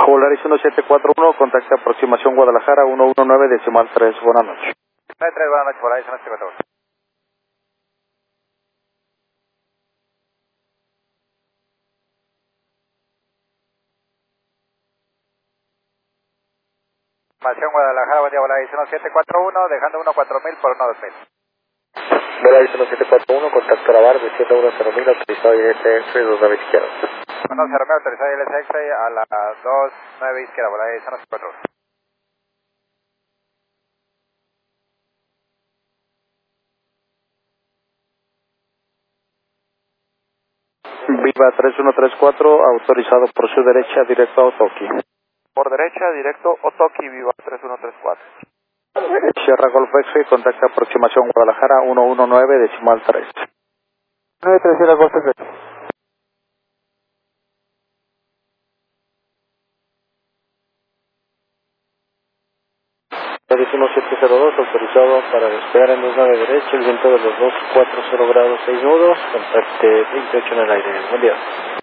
Volaris 1741, contacta aproximación Guadalajara 119.3, buenas noches. 93, buenas noches, Volaris 1741. Aproximación Guadalajara, buen día, Volaris 1741, dejando 14000 por 12000. Volaris 1741, contacto a la bar, desciendo 100.000, autorizado ILS 29 izquierda. 100.000, autorizado ILS a la 29 izquierda, Volaris 1741. Viva 3134, autorizado por su derecha, directo a Otoki. Por derecha, directo, Otoki, Viva 3134. Sierra Golf X-Ray, contacta aproximación Guadalajara 119.3. 93 Sierra Golf X-Ray. Volaris 1702, autorizado para despegar en 29 derecha, el viento de los 240 grados 6 nudos, contacte 28 en el aire. Buen día.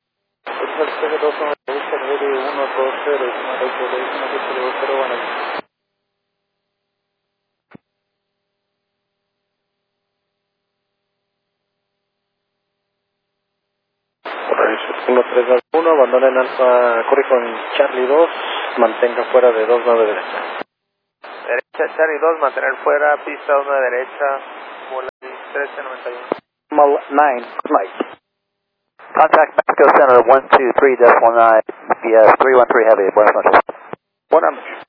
Volaris 1391, abandona en alfa, corre con Charlie 2, mantenga fuera de 29 derecha. Derecha, Charlie 2, mantener fuera, pista 1 de derecha, Volaris 1391. 9, good night. Contact Mexico Center 123.9 via 313 Heavy. Buenas noches. Buenas noches.